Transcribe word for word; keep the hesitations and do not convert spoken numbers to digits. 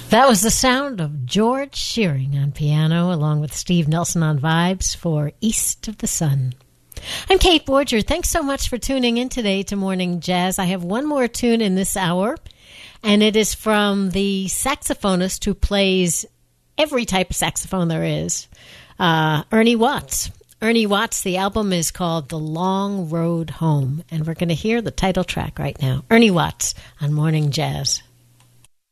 That was the sound of George Shearing on piano, along with Steve Nelson on vibes for East of the Sun. I'm Kate Borger. Thanks so much for tuning in today to Morning Jazz. I have one more tune in this hour, and it is from the saxophonist who plays every type of saxophone there is, uh, Ernie Watts. Ernie Watts, the album is called The Long Road Home, and we're going to hear the title track right now. Ernie Watts on Morning Jazz.